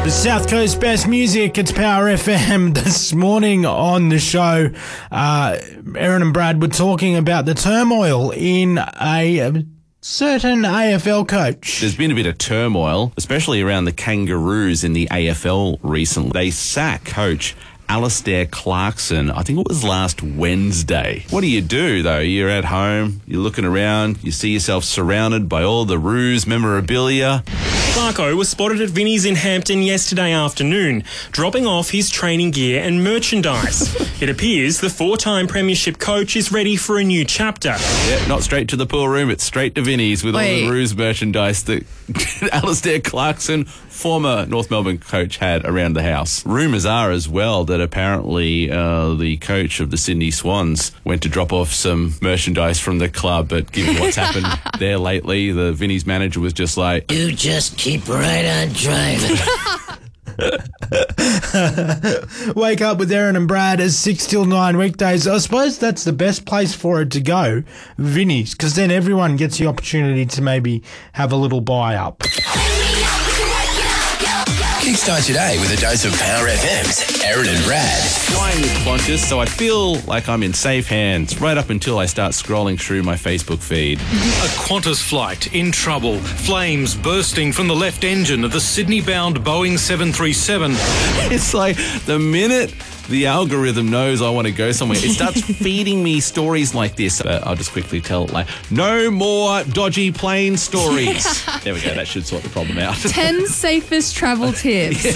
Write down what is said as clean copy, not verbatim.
The South Coast best music, it's Power FM. This morning on the show, Aaron and Brad were talking about the turmoil in a certain AFL coach. There's been a bit of turmoil, especially around the Kangaroos in the AFL recently. They sack coach Alistair Clarkson, I think it was last Wednesday. What do you do, though? You're at home, you're looking around, you see yourself surrounded by all the Roos memorabilia. Clarko was spotted at Vinnie's in Hampton yesterday afternoon, dropping off his training gear and merchandise. It appears the four-time premiership coach is ready for a new chapter. Yeah, not straight to the pool room, it's straight to Vinnie's with all the Roos merchandise that Alistair Clarkson, former North Melbourne coach, had around the house. Rumours are as well that apparently the coach of the Sydney Swans went to drop off some merchandise from the club, but given what's happened there lately, the Vinnie's manager was just like, "You just keep right on driving." Wake up with Aaron and Brad as 6 till 9 weekdays. I suppose that's the best place for it to go, Vinnie's, because then everyone gets the opportunity to maybe have a little buy-up. Kickstart your day with a dose of Power FM's Aaron and Brad. flying with Qantas, so I feel like I'm in safe hands right up until I start scrolling through my Facebook feed. A Qantas flight in trouble. Flames bursting from the left engine of the Sydney-bound Boeing 737. It's like the minute the algorithm knows I want to go somewhere, it starts feeding me stories like this. I'll just quickly tell it, like, no more dodgy plane stories. There we go. That should sort the problem out. 10 safest travel tips.